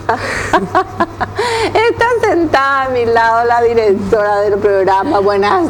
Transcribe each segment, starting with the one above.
Está sentada a mi lado la directora del programa. Buenas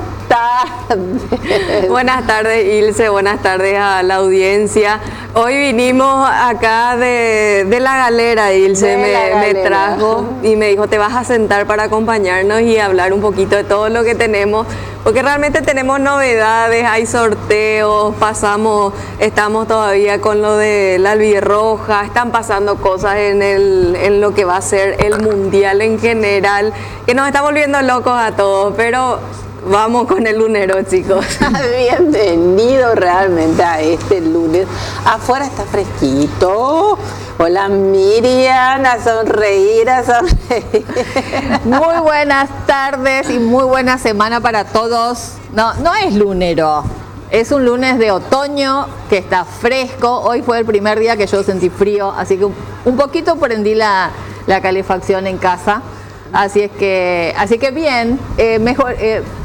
tardes. Buenas tardes, Ilse. Buenas tardes a la audiencia. Hoy vinimos acá de la galera, Ilse. Me trajo y me dijo, te vas a sentar para acompañarnos y hablar un poquito de todo lo que tenemos. Porque realmente tenemos novedades, hay sorteos, estamos todavía con lo de la albirroja, están pasando cosas en lo que va a ser el mundial en general, que nos está volviendo locos a todos, pero vamos con el lunero, chicos. Bienvenido realmente a este lunes. Afuera está fresquito. Hola Miriam, a sonreír, a sonreír. Muy buenas tardes y muy buena semana para todos. No es lunero, es un lunes de otoño que está fresco. Hoy fue el primer día que yo sentí frío, así que un poquito prendí la calefacción en casa. Así que bien, mejor.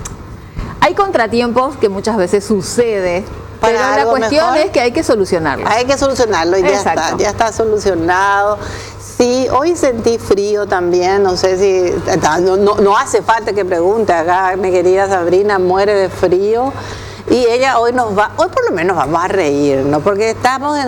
Hay contratiempos que muchas veces sucede. Pero la cuestión es que hay que solucionarlo. Hay que solucionarlo y ya está solucionado. Sí, hoy sentí frío también, no sé si... No hace falta que pregunte acá, mi querida Sabrina muere de frío. Y ella hoy por lo menos vamos a reír, ¿no? Porque estamos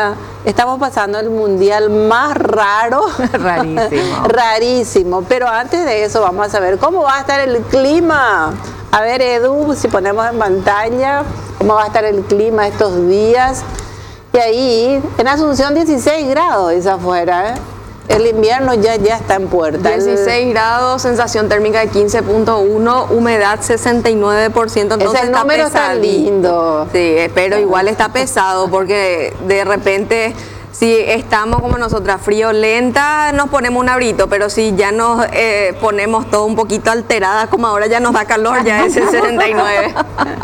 pasando el mundial más raro. Rarísimo. Rarísimo. Pero antes de eso vamos a saber cómo va a estar el clima. A ver, Edu, si ponemos en pantalla cómo va a estar el clima estos días. Y ahí, en Asunción, 16 grados es afuera, ¿eh? El invierno ya está en puerta. 16 grados, sensación térmica de 15.1, humedad 69%. Entonces ese número está lindo. Sí, pero igual está pesado porque de repente... Si estamos como nosotras friolentas, nos ponemos un abrito, pero si ya nos ponemos todo un poquito alteradas, como ahora ya nos da calor, ya es el 69.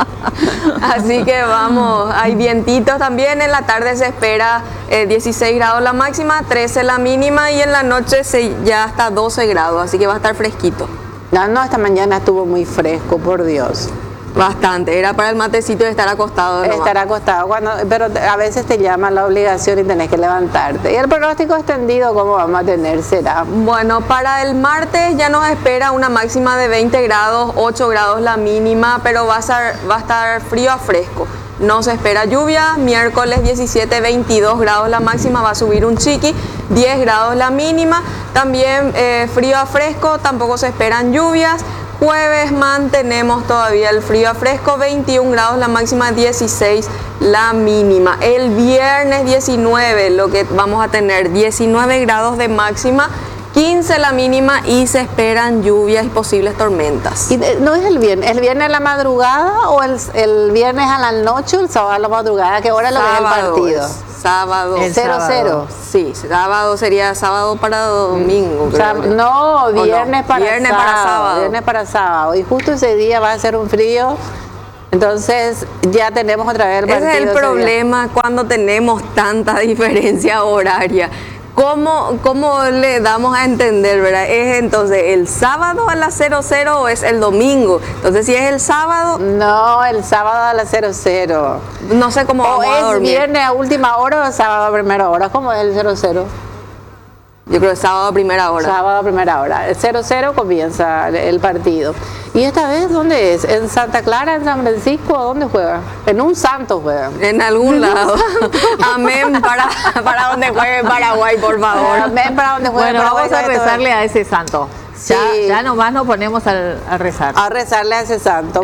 Así que vamos, hay vientitos también, en la tarde se espera 16 grados la máxima, 13 la mínima y en la noche ya hasta 12 grados, así que va a estar fresquito. No, esta mañana estuvo muy fresco, por Dios. Bastante, era para el matecito de estar acostado. Estar acostado, pero a veces te llama la obligación y tenés que levantarte. ¿Y el pronóstico extendido cómo vamos a tener será? Bueno, para el martes ya nos espera una máxima de 20 grados, 8 grados la mínima, pero va a estar frío a fresco. No se espera lluvia, miércoles 17, 22 grados la máxima, va a subir un chiqui, 10 grados la mínima, también frío a fresco, tampoco se esperan lluvias. Jueves mantenemos todavía el frío a fresco, 21 grados la máxima, 16 la mínima. El viernes 19 lo que vamos a tener, 19 grados de máxima, 15 la mínima y se esperan lluvias y posibles tormentas. ¿Y no es el viernes a la madrugada o el viernes a la noche o el sábado a la madrugada? ¿A qué hora lo ves el partido? Sábado. ¿El 0-0? Sí, sábado sería sábado para domingo. No, viernes para sábado. Viernes para sábado. Y justo ese día va a ser un frío. Entonces ya tenemos otra vez el partido. Ese es el problema cuando tenemos tanta diferencia horaria. ¿Cómo le damos a entender, verdad? ¿Es entonces el sábado a las 00 o es el domingo? Entonces, si es el sábado... No, el sábado a las 00. No sé cómo vamos a dormir. ¿O es viernes a última hora o sábado a primera hora? ¿Cómo es el 00? Yo creo que sábado a primera hora. Sábado a primera hora. El 0-0 comienza el partido. ¿Y esta vez dónde es? ¿En Santa Clara, en San Francisco? ¿Dónde juega? En un santo juega. En algún lado. Amén para donde juegue Paraguay, por favor. Amén para donde juegue Paraguay. Vamos a rezarle a ese santo. Sí. Ya nomás nos ponemos a rezar. A rezarle a ese santo.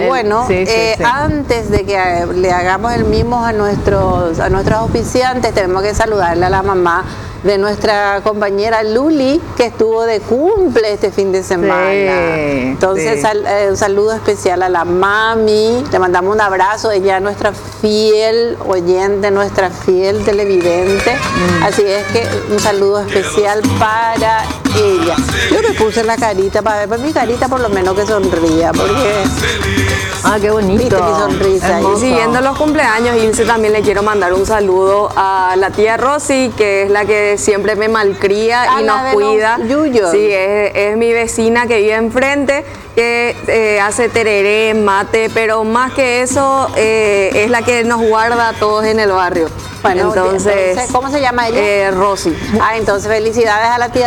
Antes de que le hagamos el mimo a nuestros auspiciantes, tenemos que saludarle a la mamá de nuestra compañera Luli, que estuvo de cumple este fin de semana. Entonces, un saludo especial a la mami, le mandamos un abrazo, ella es nuestra fiel oyente, nuestra fiel televidente, así es que un saludo especial para ella. Yo me puse la carita para ver mi carita por lo menos que sonría, porque... Ah, qué bonito. Viste mi sonrisa. Y siguiendo los cumpleaños, Ilse, también le quiero mandar un saludo a la tía Rosy, que es la que siempre me malcría y nos cuida. Sí, es mi vecina que vive enfrente, que hace tereré, mate, pero más que eso, es la que nos guarda a todos en el barrio. Bueno, entonces ¿cómo se llama ella? Rosy. Entonces felicidades a la tía